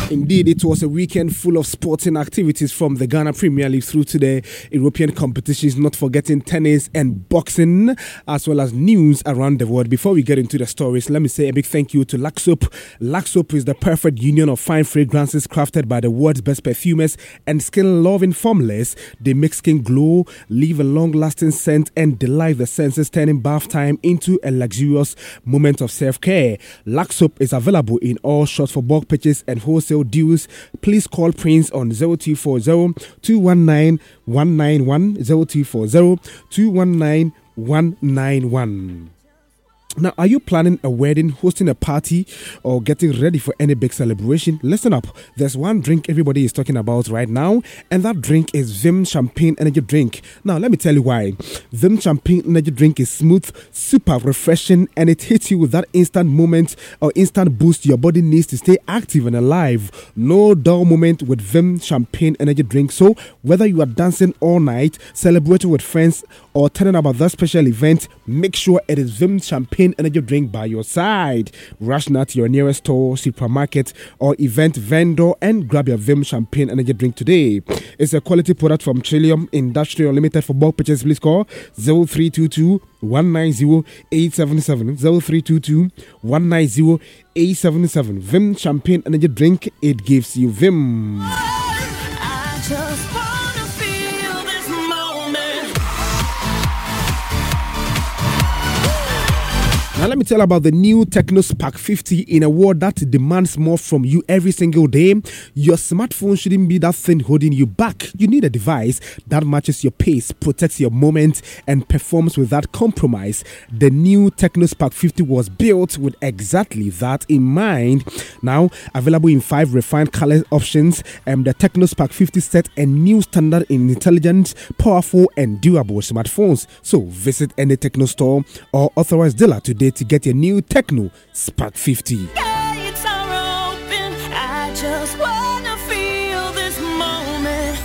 Indeed, it was a weekend full of sporting activities from the Ghana Premier League through to the European competitions, not forgetting tennis and boxing, as well as news around the world. Before we get into the stories, let me say a big thank you to Lux Soap. Lux Soap is the perfect union of fine fragrances crafted by the world's best perfumers and skin-loving formulas. They make skin glow, leave a long-lasting scent, and delight the senses, turning bath time into a luxurious moment of self-care. Lux Soap is available in all shops for bulk purchase and wholesale deals. Please call Prince on 0240-219-191, 0240-219-191. Now, are you planning a wedding, hosting a party, or getting ready for any big celebration? Listen up. There's one drink everybody is talking about right now, and that drink is Vim Champagne Energy Drink. Now, let me tell you why. Vim Champagne Energy Drink is smooth, super refreshing, and it hits you with that instant moment or instant boost your body needs to stay active and alive. No dull moment with Vim Champagne Energy Drink. So, whether you are dancing all night, celebrating with friends, or turning up at that special event, make sure it is Vim Champagne Energy Drink by your side. Rush now to your nearest store, supermarket, or event vendor and grab your Vim Champagne Energy Drink today. It's a quality product from Trillium Industrial Limited. For bulk purchase, please call 0322 190 877, 0322 190 877. Vim Champagne Energy Drink, it gives you Vim. I just wanna feel this moment. Now let me tell you about the new Tecno Spark 50 in a world that demands more from you every single day. Your smartphone shouldn't be that thing holding you back. You need a device that matches your pace, protects your moment, and performs without compromise. The new Tecno Spark 50 was built with exactly that in mind. Now available in 5 refined color options, the Tecno Spark 50 set a new standard in intelligent, powerful, and durable smartphones. So visit any Tecno store or authorized dealer today to get your new Tecno Spark 50. Gates are open. I just wanna feel this moment.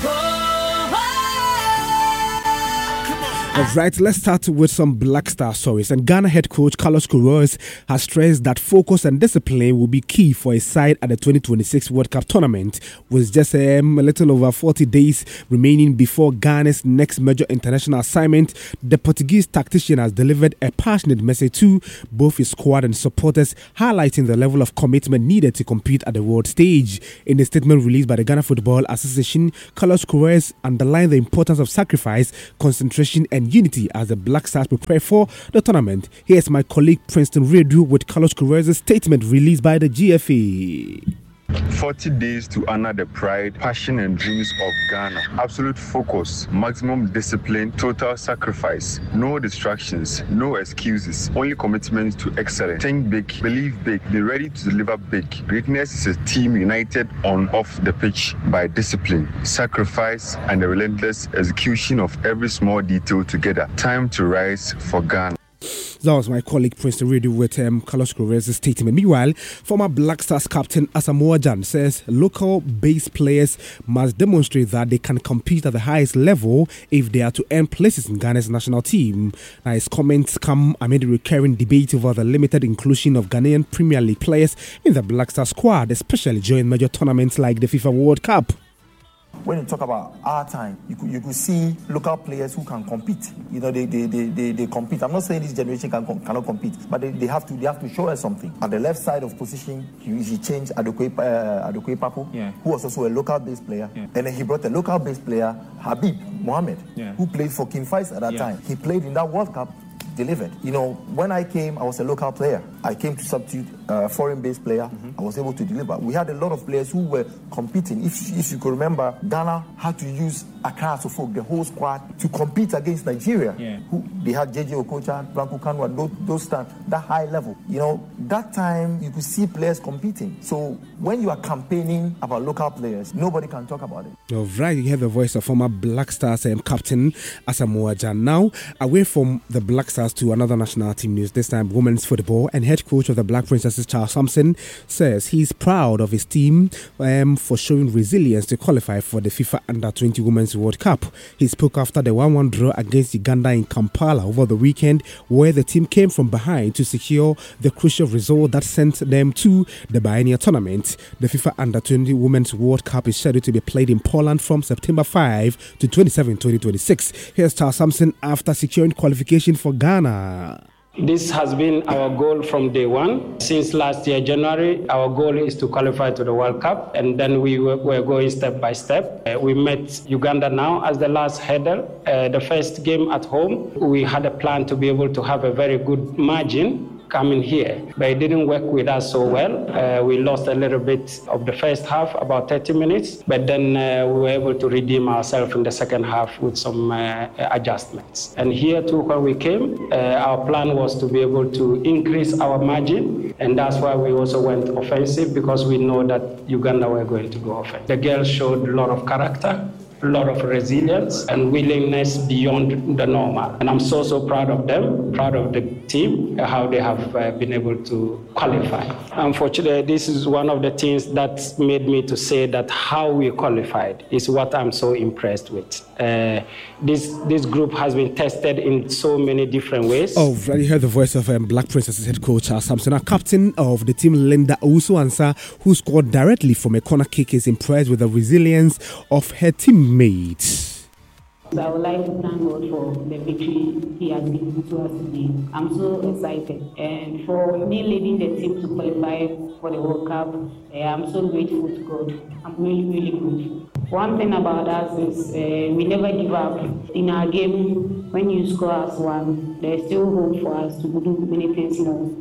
Alright, let's start with some Black Star stories. And Ghana head coach Carlos Queiroz has stressed that focus and discipline will be key for his side at the 2026 World Cup tournament. With just a little over 40 days remaining before Ghana's next major international assignment, the Portuguese tactician has delivered a passionate message to both his squad and supporters, highlighting the level of commitment needed to compete at the world stage. In a statement released by the Ghana Football Association, Carlos Queiroz underlined the importance of sacrifice, concentration, and unity as the Black Stars prepare for the tournament. Here's my colleague Princeton Redu with Carlos Queiroz's statement released by the GFA. 40 days to honor the pride, passion, and dreams of Ghana. Absolute focus, maximum discipline, total sacrifice. No distractions, no excuses, only commitment to excellence. Think big, believe big, be ready to deliver big. Greatness is a team united on off the pitch by discipline, sacrifice, and the relentless execution of every small detail together. Time to rise for Ghana. That was my colleague Prince Radio with Carlos Queiroz's statement. Meanwhile, former Black Stars captain Asamoah Gyan says local base players must demonstrate that they can compete at the highest level if they are to earn places in Ghana's national team. Now, his comments come amid a recurring debate over the limited inclusion of Ghanaian Premier League players in the Black Stars squad, especially during major tournaments like the FIFA World Cup. When you talk about our time, you could see local players who can compete. You know, they compete. I'm not saying this generation cannot compete, but they have to show us something. At the left side of position, he changed Adokwe Papo, who was also a local base player, and then he brought a local base player, Habib Mohamed, who played for King Faiz at that time. He played in that World Cup. Delivered. You know, when I came, I was a local player. I came to substitute a foreign-based player. I was able to deliver. We had a lot of players who were competing. If you could remember, Ghana had to use Accra Suffolk, the whole squad, to compete against Nigeria. They had JJ Okocha, Branko Kanwa, those times, that high level. You know, that time you could see players competing. So when you are campaigning about local players, nobody can talk about it. All right, you hear the voice of former Black Stars captain Asamoah Gyan. Now, away from the Black Stars to another national team news, this time women's football, and head coach of the Black Princesses, Charles Sampson, says he's proud of his team for showing resilience to qualify for the FIFA Under-20 Women's World Cup. He spoke after the 1-1 draw against Uganda in Kampala over the weekend, where the team came from behind to secure the crucial result that sent them to the biennial tournament. The FIFA Under-20 Women's World Cup is scheduled to be played in Poland from September 5 to 27, 2026. Here's Charles Sampson after securing qualification for Ghana. This has been our goal from day one. Since last year, January, our goal is to qualify to the World Cup, and then we were going step by step. We met Uganda now as the last header. The first game at home, we had a plan to be able to have a very good margin coming here, but it didn't work with us so well. We lost a little bit of the first half, about 30 minutes, but then we were able to redeem ourselves in the second half with some adjustments. And here too, when we came, our plan was to be able to increase our margin, and that's why we also went offensive, because we know that Uganda were going to go offensive. The girls showed a lot of character, a lot of resilience and willingness beyond the normal. And I'm so proud of them, proud of the team, how they have been able to qualify. Unfortunately, this is one of the things that made me to say that how we qualified is what I'm so impressed with. This group has been tested in so many different ways. Oh, you heard the voice of Black Princesses head coach Charles Sampson. Our captain of the team, Linda Owusu-Ansah, who scored directly from a corner kick, is impressed with the resilience of her teammates. So I would like to thank God for the victory He has given to us today. I'm so excited. And for me leading the team to qualify for the World Cup, I'm so grateful to God. I'm really grateful. One thing about us is we never give up. In our game, when you score us one, there's still hope for us to do many things more.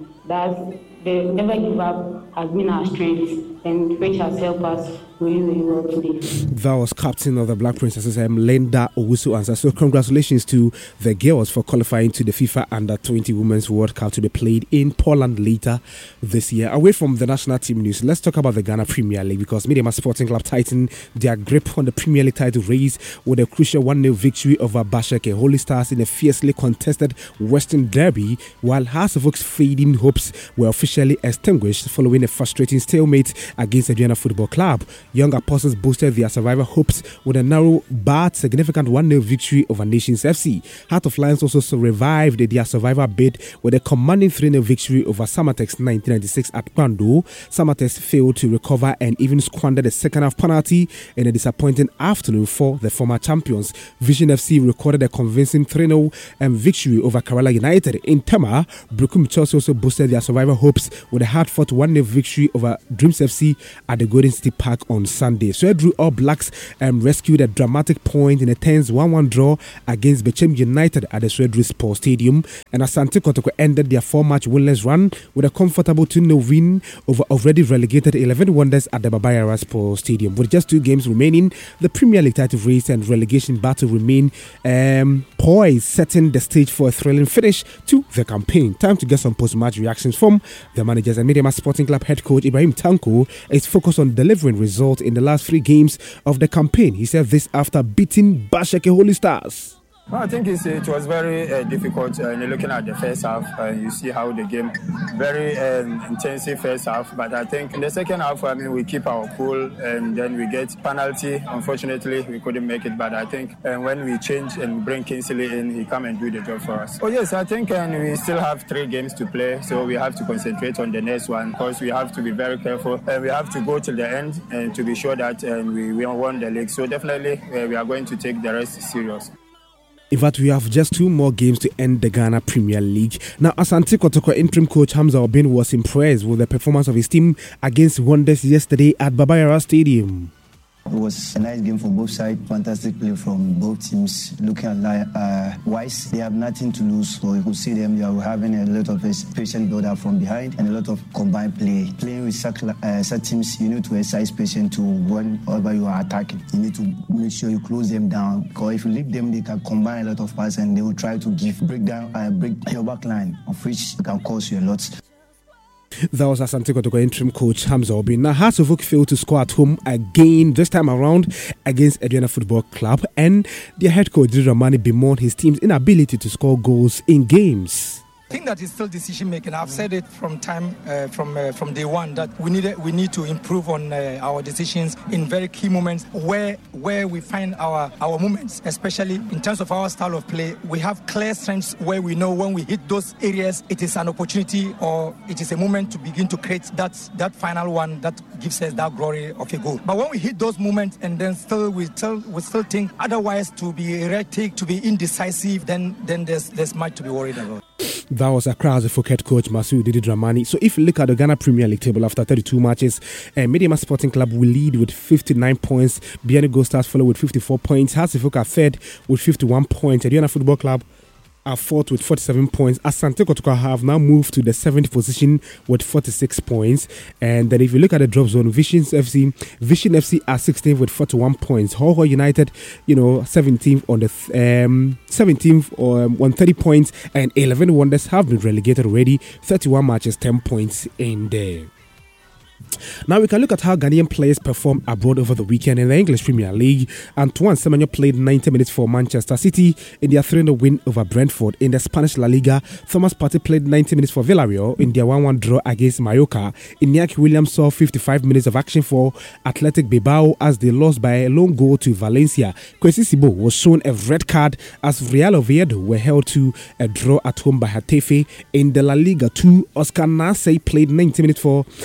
The never give up has been our strength, and which has helped us really well today. That was captain of the Black Princesses, Linda Owusu-Ansah. So congratulations to the girls for qualifying to the FIFA Under-20 Women's World Cup to be played in Poland later this year. Away from the national team news, let's talk about the Ghana Premier League, because Medeama Sporting Club tightened their grip on the Premier League title race with a crucial 1-0 victory over Basheke Holy Stars in a fiercely contested Western Derby, while Hearts fading hopes were officially extinguished following a frustrating stalemate against Aduana Football Club. Young Apostles boosted their survival hopes with a narrow but significant 1-0 victory over Nations FC. Heart of Lions also revived their survival bid with a commanding 3-0 victory over Samatex 1996 at Kwando. Samatex failed to recover and even squandered a second half penalty in a disappointing afternoon for the former champions. Vision FC recorded a convincing 3-0 victory over Kerala United. In Tema, Brukum Chelsea also boosted their survival hopes with a hard-fought 1-0 victory over Dreams FC at the Golden City Park on Sunday. Swedru All Blacks rescued a dramatic point in a tense 1-1 draw against Bechem United at the Swedru Sports Stadium, and Asante Kotoko ended their 4-match winless run with a comfortable 2-0 win over already relegated 11 Wonders at the Baba Yara Sports Stadium. With just 2 games remaining, the Premier League title race and relegation battle remain poised, setting the stage for a thrilling finish to the campaign. Time to get some post-match reactions from the managers. And Medeama Sporting Club head coach Ibrahim Tanko is focused on delivering results in the last 3 games of the campaign. He said this after beating Basheke Holy Stars. Well, I think it was very difficult looking at the first half. You see how the game, very intensive first half. But I think in the second half, we keep our cool and then we get penalty. Unfortunately, we couldn't make it. But I think when we change and bring Kingsley in, he come and do the job for us. Oh yes, I think we still have 3 games to play. So we have to concentrate on the next one because we have to be very careful. And we have to go till the end and to be sure that we won the league. So definitely we are going to take the rest serious. In fact, we have just 2 more games to end the Ghana Premier League. Now, Asante Kotoko interim coach Hamza Obin was impressed with the performance of his team against Wonders yesterday at Baba Yara Stadium. It was a nice game for both sides. Fantastic play from both teams. Looking at Wise, they have nothing to lose. So you could see them, they are having a lot of patient build-up from behind and a lot of combined play. Playing with such teams, you need to exercise patience to whenever you are attacking. You need to make sure you close them down. Because if you leave them, they can combine a lot of passes and they will try to break your back line, of which can cause you a lot. That was Asante Kotoko interim coach Hamza Obin. Now, Hearts of Oak failed to score at home again, this time around against Aduana Football Club, and their head coach Ramani bemoaned his team's inability to score goals in games. I think that is still decision making. I've said it from day one that we need to improve on our decisions in very key moments where we find our moments, especially in terms of our style of play. We have clear strengths where we know when we hit those areas, it is an opportunity or it is a moment to begin to create that final one that gives us that glory of a goal. But when we hit those moments and then we still think otherwise, to be erratic, to be indecisive, then there's much to be worried about. That was Accra's Phuket coach Masoud Didi Dramani. So if you look at the Ghana Premier League table after 32 matches, Mediama Sporting Club will lead with 59 points. Biani Gold Stars follow with 54 points. Hasifuka third with 51 points. Aduana Football Club are fourth with 47 points. Asante Kotoko have now moved to the 7th position with 46 points. And then if you look at the drop zone, Vision FC are 16th with 41 points. Hoho United, 17th on the 17th on 30 points, and 11 Wonders have been relegated already. 31 matches, 10 points in there. Now we can look at how Ghanaian players performed abroad over the weekend in the English Premier League. Antoine Semenyo played 90 minutes for Manchester City in their 3-0 win over Brentford. In the Spanish La Liga, Thomas Partey played 90 minutes for Villarreal in their 1-1 draw against Mallorca. Iñaki Williams saw 55 minutes of action for Athletic Bilbao as they lost by a lone goal to Valencia. Kwesi Sibo was shown a red card as Real Oviedo were held to a draw at home by Getafe. In the La Liga 2, Oscar Nasey played 90 minutes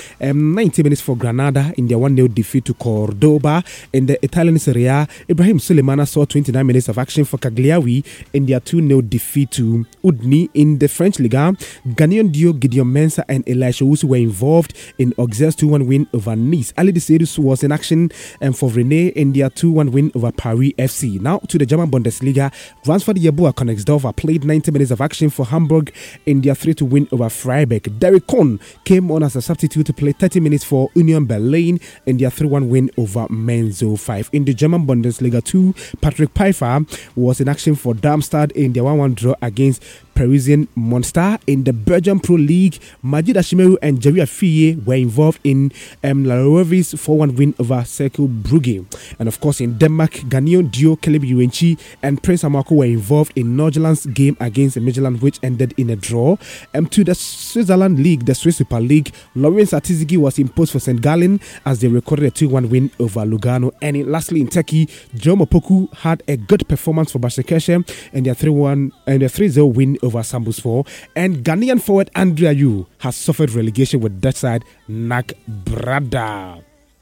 for Granada in their 1-0 defeat to Cordoba. In the Italian Serie A, Ibrahim Sulemana saw 29 minutes of action for Cagliari in their 2-0 defeat to Udine. In the French Liga, Ghanaian duo Gideon Mensah and Elisha Owusu were involved in Auxerre's 2-1 win over Nice. Ali Deserus was in action for Rennes in their 2-1 win over Paris FC. Now to the German Bundesliga, Ransford Yeboah Königsdorfer played 90 minutes of action for Hamburg in their 3-2 win over Freiburg. Derek Kohn came on as a substitute to play 30 minutes for Union Berlin in their 3-1 win over Mainz 05. In the German Bundesliga 2, Patrick Pfeiffer was in action for Darmstadt in their 1-1 draw against Parisian Monster. In the Belgian Pro League, Majid Ashimeru and Jerry Afiye were involved in La Rovie's 4-1 win over Cercle Brugge. And of course, in Denmark, Ghanaian duo Caleb Iwenchi and Prince Amako were involved in Norgeland's game against Midtjylland, which ended in a draw. To the Switzerland League, the Swiss Super League, Lawrence Atizigi was imposed for St. Gallen as they recorded a 2-1 win over Lugano. And lastly, in Turkey, Joe Mopoku had a good performance for Başakşehir in their 3-1 and their 3-0 win over Samburgspor. And Ghanaian forward Andre Ayew has suffered relegation with Dutch side NAC Brada.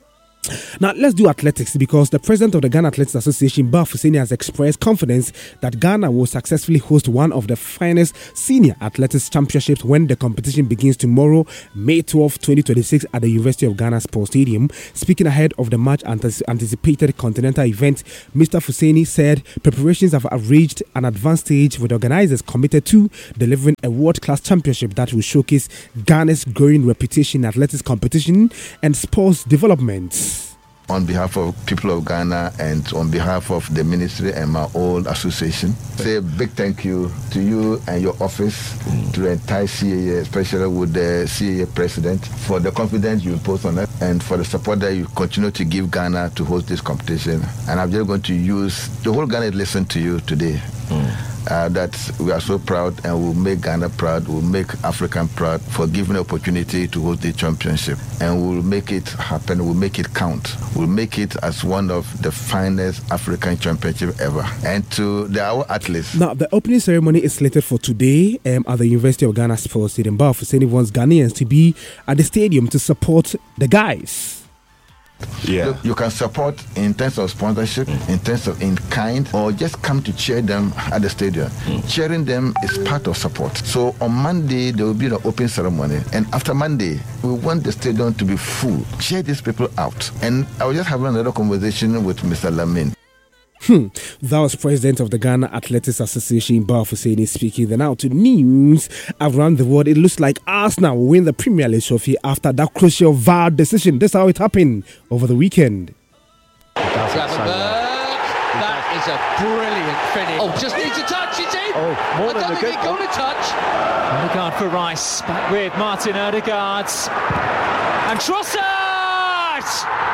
Now, let's do athletics because the president of the Ghana Athletics Association, Ba Fuseni, has expressed confidence that Ghana will successfully host one of the finest senior athletics championships when the competition begins tomorrow, May 12, 2026 at the University of Ghana Sports Stadium. Speaking ahead of the much anticipated continental event, Mr. Fuseni said preparations have reached an advanced stage with organizers committed to delivering a world-class championship that will showcase Ghana's growing reputation in athletics competition and sports development. On behalf of people of Ghana and on behalf of the ministry and my own association, say a big thank you to you and your office, to the entire CAA, especially with the CAA president, for the confidence you impose on us and for the support that you continue to give Ghana to host this competition. And I'm just going to use the whole Ghana to listen to you today. That we are so proud and we'll make Ghana proud, we'll make Africa proud for giving the opportunity to host the championship. And we'll make it happen, we'll make it count. We'll make it as one of the finest African championship ever. And to our athletes. Now, the opening ceremony is slated for today at the University of Ghana Sports Stadium. Ba Fuseni wants Ghanaians to be at the stadium to support the guys. Yeah. You can support in terms of sponsorship, in terms of in kind, or just come to cheer them at the stadium. Cheering them is part of support. So on Monday, there will be an open ceremony. And after Monday, we want the stadium to be full. Cheer these people out. And I was just having another conversation with Mr. Lamin. That was president of the Ghana Athletics Association, Ba Fuseni, speaking. Then out to news around the world. It looks like Arsenal will win the Premier League trophy after that crucial VAR decision. That's how it happened over the weekend. That is a brilliant finish. Oh, just needs a touch, is it? Oh, more than I don't think he got a touch. Odegaard for Rice, back with Martin Odegaard. And Trossard!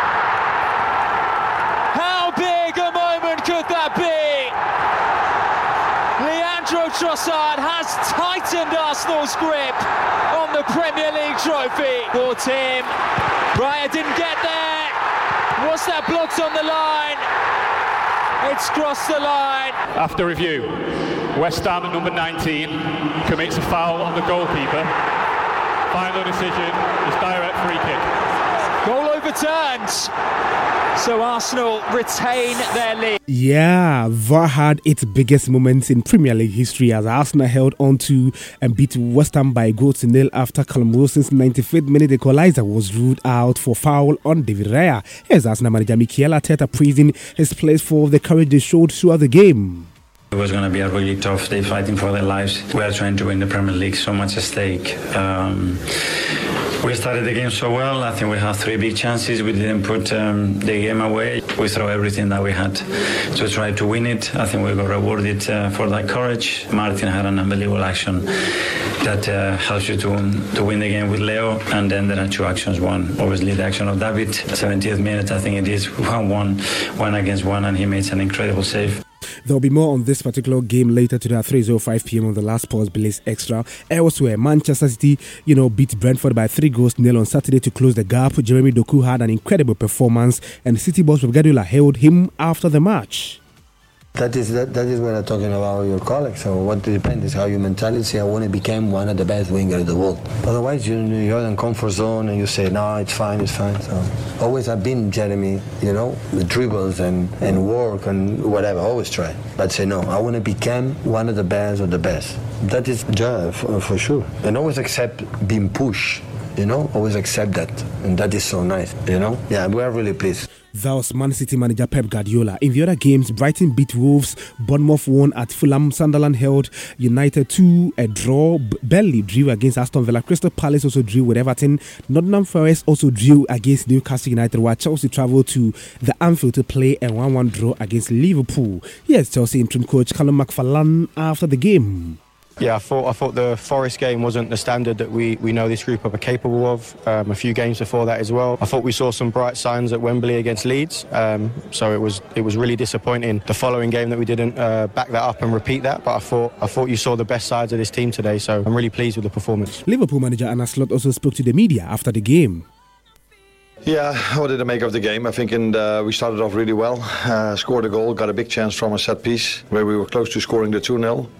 How big a moment could that be? Leandro Trossard has tightened Arsenal's grip on the Premier League trophy. Poor Tim. Raya didn't get there. Was that blocked on the line? It's crossed the line. After review, West Ham at number 19 commits a foul on the goalkeeper. Final decision is direct free kick. Goal overturned. So Arsenal retain their lead. Yeah, VAR had its biggest moments in Premier League history as Arsenal held on to and beat West Ham by 1-0 after Callum Wilson's 95th minute equaliser was ruled out for foul on David Raya. Here's Arsenal manager Mikel Arteta praising his players for the courage they showed throughout the game. It was going to be a really tough day fighting for their lives. We are trying to win the Premier League, so much at stake. We started the game so well. I think we had 3 big chances. We didn't put the game away. We threw everything that we had to try to win it. I think we got rewarded for that courage. Martin had an unbelievable action that helps you to win the game with Leo. And then there are 2 actions. One, obviously, the action of David. 70th minute, I think it is 1-1, 1 against 1, and he makes an incredible save. There'll be more on this particular game later today at 3:05 p.m. on the Last Sports Blaze Extra. Elsewhere, Manchester City, beat Brentford by 3-0 on Saturday to close the gap. Jeremy Doku had an incredible performance, and City boss Pep Guardiola hailed him after the match. That is what I'm talking about your colleagues. So what depends is how your mentality. I want to become one of the best wingers in the world. Otherwise, you're in comfort zone and you say, no, it's fine. So always I've been Jeremy, the dribbles and work and whatever. Always try. But say no. I want to become one of the best of the best. That is job for sure. And always accept being pushed. Always accept that. And that is so nice, Yeah, we are really pleased. That was Man City manager Pep Guardiola. In the other games, Brighton beat Wolves, Bournemouth won at Fulham, Sunderland held United to a draw, Burnley drew against Aston Villa, Crystal Palace also drew with Everton, Nottingham Forest also drew against Newcastle United, while Chelsea travelled to the Anfield to play a 1-1 draw against Liverpool. Here's Chelsea interim coach Callum McFarlane after the game. Yeah, I thought the Forest game wasn't the standard that we know this group are capable of. A few games before that as well. I thought we saw some bright signs at Wembley against Leeds. So it was really disappointing. The following game that we didn't back that up and repeat that. But I thought you saw the best sides of this team today. So I'm really pleased with the performance. Liverpool manager Arne Slot also spoke to the media after the game. Yeah, what did I make of the game? I think we started off really well, scored a goal, got a big chance from a set piece where we were close to scoring the 2-0.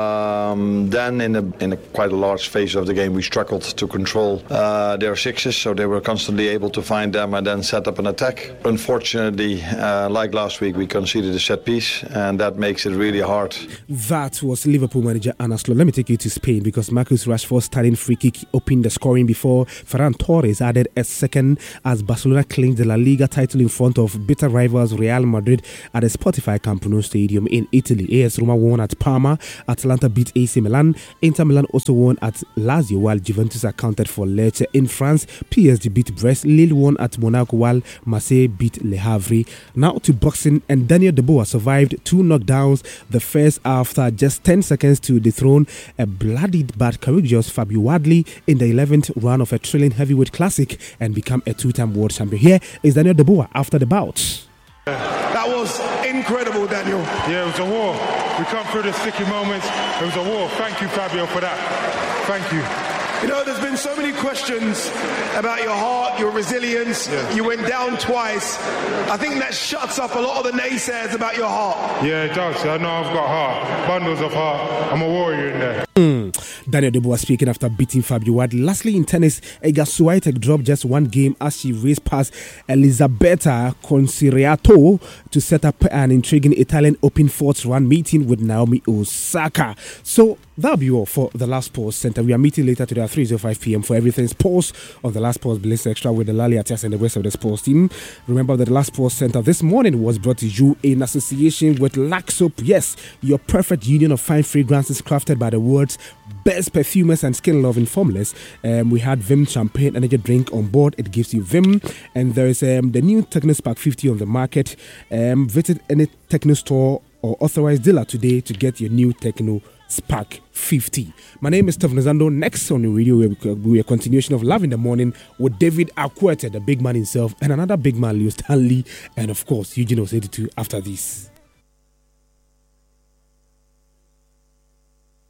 Then in a quite a large phase of the game we struggled to control their sixes, so they were constantly able to find them and then set up an attack. Unfortunately, like last week, we conceded a set piece and that makes it really hard. That was Liverpool manager Arne Slot. Let me take you to Spain because Marcus Rashford's starting free kick opened the scoring before Ferran Torres added a second as Barcelona claimed the La Liga title in front of bitter rivals Real Madrid at the Spotify Camp Nou Stadium in Italy. AS Roma won at Parma, Atalanta beat AC Milan, Inter Milan also won at Lazio while Juventus accounted for Lecce. In France, PSG beat Brest, Lille won at Monaco while Marseille beat Le Havre. Now to boxing, and Daniel Dubois survived 2 knockdowns, the first after just 10 seconds to dethrone a bloodied but courageous Fabio Wadley in the 11th round of a thrilling heavyweight classic and become a 2-time world champion. Here is Daniel Dubois after the bout. That was incredible, Daniel. Yeah, it was a war. We come through the sticky moments. It was a war. Thank you, Fabio, for that. Thank you. There's been so many questions about your heart, your resilience. Yeah. You went down twice. I think that shuts up a lot of the naysayers about your heart. Yeah, it does. I know I've got heart. Bundles of heart. I'm a warrior in there. Daniel Dubois speaking after beating Fabio Wadley. Lastly, in tennis, Iga Swiatek dropped just 1 game as she raced past Elisabetta Conciliato to set up an intriguing Italian Open 4th round meeting with Naomi Osaka. So that'll be all for the Last Sports Center. We are meeting later today at 3:05 p.m. for everything sports on the Last Sports Blaze Extra with the Lali Atias and the rest of the sports team. Remember that the Last Sports Center this morning was brought to you in association with Lac Soap. Yes, your perfect union of fine fragrances crafted by the world's best perfumers and skin-loving formulas. We had Vim Champagne Energy Drink on board. It gives you Vim. And there is the new Technospark 50 on the market. Visit any Techno store or authorized dealer today to get your new Technospark 50. My name is Stephen Zando. Next on the radio, will be a continuation of Love in the Morning with David Akwete, the big man himself, and another big man, Leo Stanley, and of course, Eugene Osetutu after this.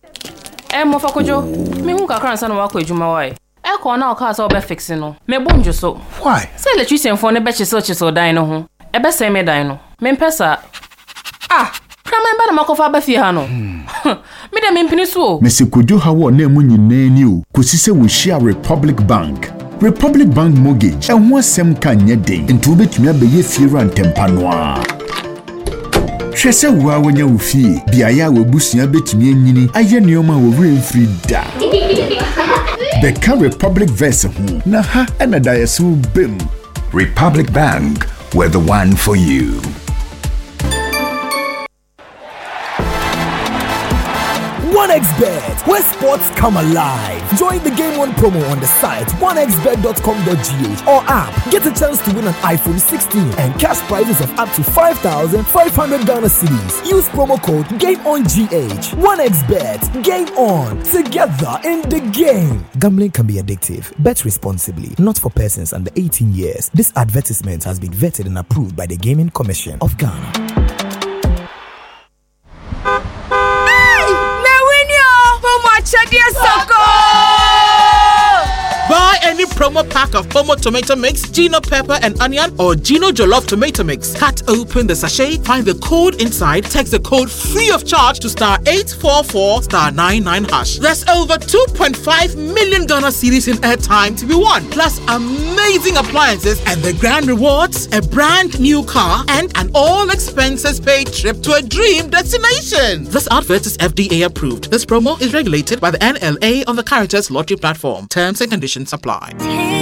Mo fakojo. Me hu kakra nsa na wako adwuma wai. E ko na o ka so be fix no. Me bonjo so. Why? Say electrician for ne be chiso dan no ho. E be say me dan no. Me mpesa. Krama mba na makofa ba fie ha no. Me de me mpini so. Me se kojo ha wo na mu nyina ni o. Kosi se wo share Republic Bank. Republic Bank mortgage. E ho asem kan nye den. Nti obetumi abeye fie rantempa no a. Hwese wo a wonya wo fie. Bia ya wo busua betumi anyini. Aye neoma wo remfree da. Beka Republic Verse ho. Na ha na da yeso bem. Republic Bank, we're the one for you. OneXBet, where sports come alive. Join the Game On promo on the site onexbet.com.gh or app. Get a chance to win an iPhone 16 and cash prizes of up to 5,500 Ghana cedis. Use promo code GameOnGH. OneXBet, Game On, together in the game. Gambling can be addictive. Bet responsibly. Not for persons under 18 years. This advertisement has been vetted and approved by the Gaming Commission of Ghana. Buy any promo pack of Pomo tomato mix, Gino pepper and onion, or Gino jollof tomato mix. Cut open the sachet, find the code inside, text the code free of charge to *844*99#. There's over 2.5 million Ghana cedis in airtime to be won, plus amazing appliances and the grand rewards, a brand new car, and an all expenses paid trip to a dream destination. This advert is FDA approved. This promo is regulated by the NLA on the Caritas Lottery platform. Terms and conditions apply.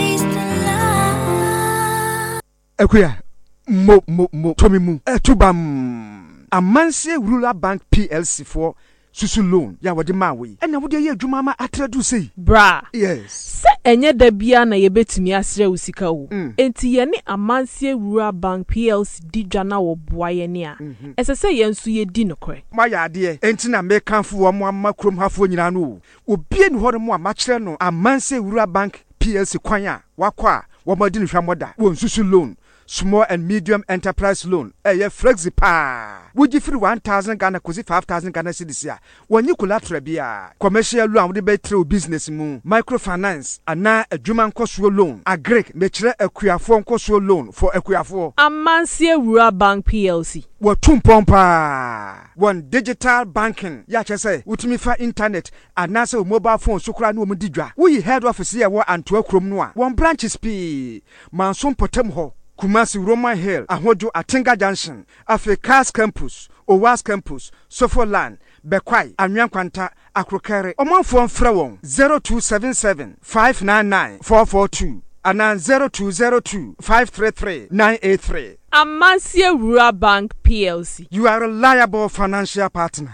Ekuya, Tommy Mu, Tubam, Amanse Rural Bank PLC for Susu loan, ya wadi mawi. And I would hear Jumama Atradu say, Bra, yes. Se enye debia na yebetumi asre usika wo. Enti ye ne Amanse Rural Bank PLC di dwana wo boaye ne a. Ese se ye nso ye di nokore. Ma ya de enti na me kanfo wo mo amakrom hafo nyina no. Obie ni hore mo amachre no Amanse Rural Bank PLC kwan a wakwa wo madi ni hwamoda. Wo Susu loan. Small and medium enterprise loan. Flexi pa. Would you free 1,000 Ghana kosi 5,000 Ghana cedis ya? When you collateral bia. Commercial loan would be through business mu. Microfinance. Ana a Juman Kosuo loan. A Greek nature Equiafon Kosuo loan for Equiafo. Amanse Rural Bank PLC. What tumpompa. One digital banking. Ya say, utimi fa internet. Anasa mobile phone sukra no mudidra. We head office here wa Antwerp Chrome noa. One branch is P. Manson Potem ho. Kumasi Roman Hill, Ahojo Atinga Junction, Africa's Campus, Owas Campus, Sofoland, Bekwai, Anyankwanta, Akrokere, Omanfon Frewon, 0277 599 442, and 0202 533 983. Amanse Rural Bank PLC. You are a reliable financial partner.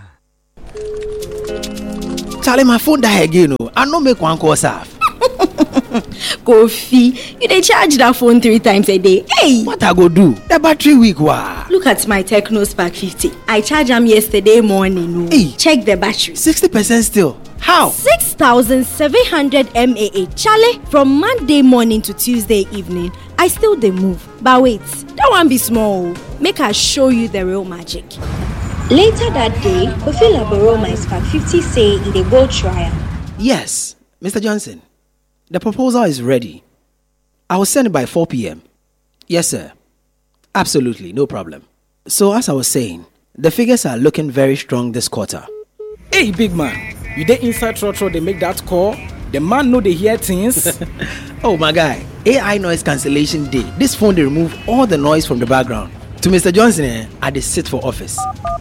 Charlie, my phone die again. I no make one call serve. Kofi, you dey charge that phone 3 times a day. Hey! What I go do? The battery weak wa. Look at my Techno Spark 50. I charged them yesterday morning. Hey! Check the battery. 60% still. How? 6,700 mAh. Charlie, from Monday morning to Tuesday evening, I still dey move. But wait, that one be small. Make I show you the real magic. Later that day, Kofi Laboro my Spark 50 say it dey go trial. Yes, Mr. Johnson. The proposal is ready. I will send it by 4 p.m. Yes, sir. Absolutely, no problem. So, as I was saying, the figures are looking very strong this quarter. Hey, big man. You dey inside Trotro, they make that call? The man know they hear things? Oh, my guy. AI noise cancellation day. This phone, they remove all the noise from the background. To Mr. Johnson, I dey sit for office.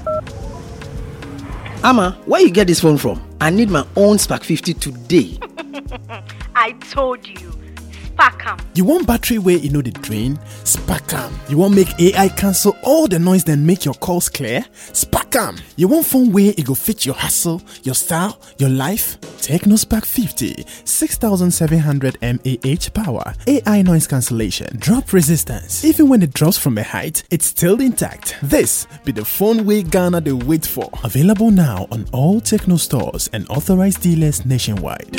Amma, where you get this phone from? I need my own Spark 50 today. I told you, Sparkam. You want battery where you know the drain? Sparkam. You want make AI cancel all the noise then make your calls clear? Sparkam. You want phone where it go fit your hustle, your style, your life? Techno Spark 50, 6,700 mAh power, AI noise cancellation, drop resistance. Even when it drops from a height, it's still intact. This be the phone way Ghana they wait for. Available now on all Techno stores and authorized dealers nationwide.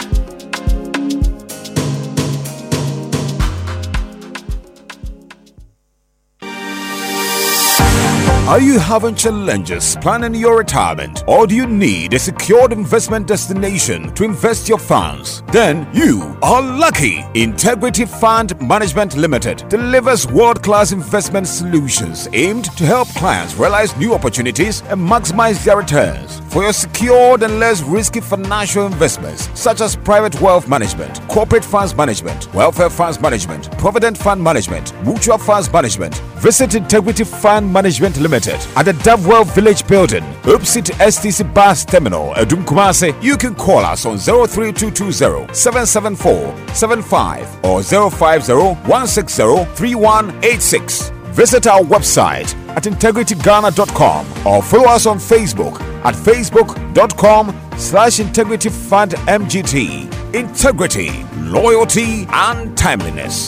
Are you having challenges planning your retirement, or do you need a secured investment destination to invest your funds? Then you are lucky. Integrity Fund Management Limited delivers world-class investment solutions aimed to help clients realize new opportunities and maximize their returns. For your secured and less risky financial investments, such as private wealth management, corporate funds management, welfare funds management, provident fund management, mutual funds management, visit Integrity Fund Management Limited at the Davewell Village Building, opposite STC Bus Terminal, Edum Kumasi. You can call us on 03220 774 75 or 050 160 3186. Visit our website at integrityghana.com or follow us on Facebook at facebook.com/integrityfundmgt. Integrity, loyalty, and timeliness.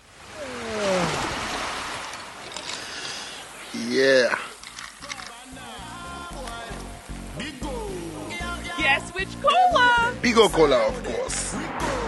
Yeah. Yes, which cola? Bigo Cola, of course.